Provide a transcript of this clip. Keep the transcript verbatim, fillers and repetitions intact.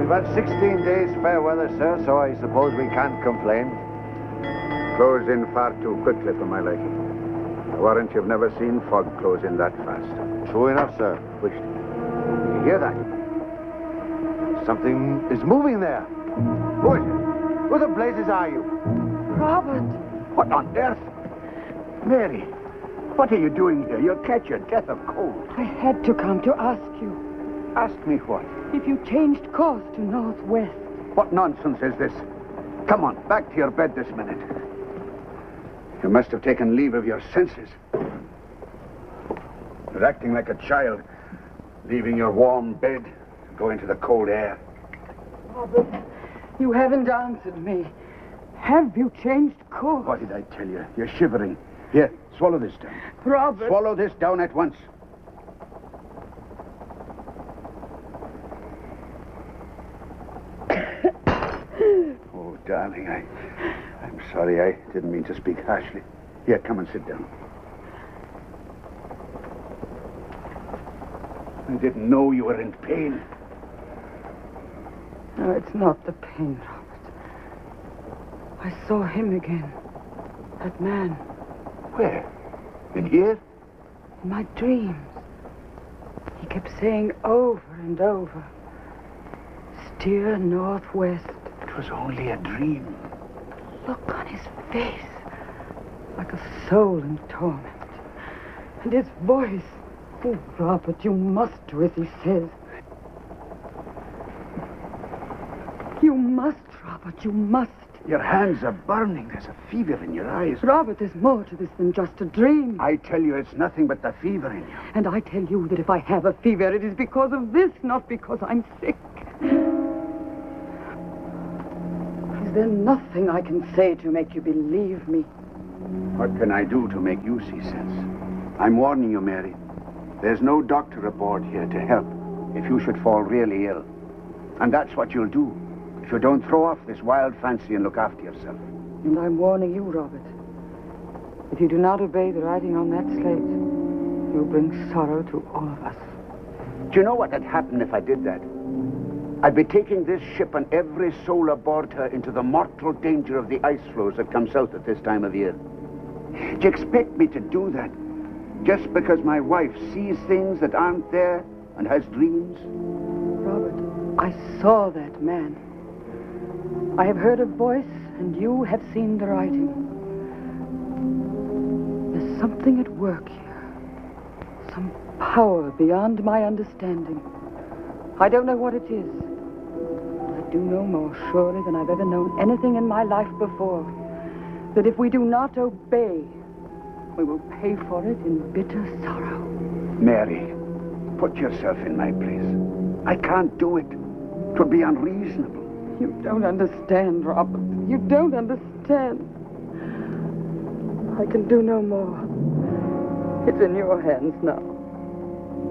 We've had sixteen days fair weather, sir, so I suppose we can't complain. Close in far too quickly for my liking. I warrant you've never seen fog close in that fast. True enough, sir. Which, did you hear that? Something is moving there. Who is it? Who the blazes are you? Robert. What on earth? Mary, what are you doing here? You'll catch your death of cold. I had to come to ask you. Ask me what? If you changed course to northwest. What nonsense is this? Come on, back to your bed this minute. You must have taken leave of your senses. You're acting like a child, leaving your warm bed to go into the cold air. Robert, you haven't answered me. Have you changed course? What did I tell you? You're shivering. Here, swallow this down. Robert. Swallow this down at once. Oh, darling, I... I'm sorry. I didn't mean to speak harshly. Here, come and sit down. I didn't know you were in pain. No, it's not the pain, Robert. I saw him again. That man. Where? In here? In my dreams. He kept saying over and over, steer northwest. It was only a dream. Look on his face, like a soul in torment. And his voice. Oh, Robert, you must do as he says. You must, Robert, you must. Your hands are burning. There's a fever in your eyes. Robert, there's more to this than just a dream. I tell you, it's nothing but the fever in you. And I tell you that if I have a fever, it is because of this, not because I'm sick. Is there nothing I can say to make you believe me? What can I do to make you see sense? I'm warning you, Mary. There's no doctor aboard here to help if you should fall really ill. And that's what you'll do if you don't throw off this wild fancy and look after yourself. And I'm warning you, Robert. If you do not obey the writing on that slate, you'll bring sorrow to all of us. Do you know what would happen if I did that? I'd be taking this ship and every soul aboard her into the mortal danger of the ice floes that come south at this time of year. Do you expect me to do that just because my wife sees things that aren't there and has dreams? Robert, I saw that man. I have heard a voice, and you have seen the writing. There's something at work here. Some power beyond my understanding. I don't know what it is. But I do know more surely than I've ever known anything in my life before. That if we do not obey, we will pay for it in bitter sorrow. Mary, put yourself in my place. I can't do it. It would be unreasonable. You don't understand, Robert. You don't understand. I can do no more. It's in your hands now.